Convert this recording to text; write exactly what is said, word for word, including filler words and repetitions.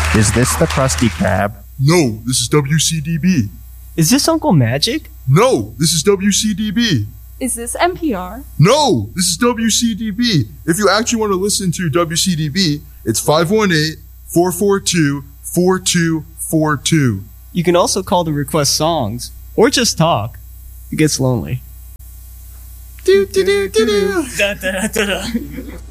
Is this the Krusty Krab? No, this is W C D B. Is this Uncle Magic? No, this is W C D B. Is this N P R? No, this is W C D B. If you actually want to listen to W C D B, it's five one eight, four four two, four two four two. You can also call to request songs, or just talk. It gets lonely. Do, do, do, do, do. Da, da, da, da.